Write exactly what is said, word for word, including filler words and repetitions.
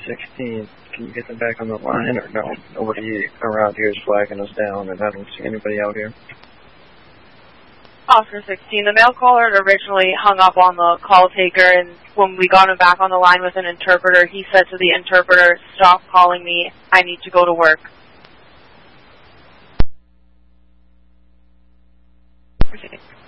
sixteen. Can you get them back on the line, or no? Nobody around here is flagging us down, and I don't see anybody out here. Oscar sixteen, the mail caller had originally hung up on the call taker, and when we got him back on the line with an interpreter, he said to the interpreter, "Stop calling me, I need to go to work." Okay.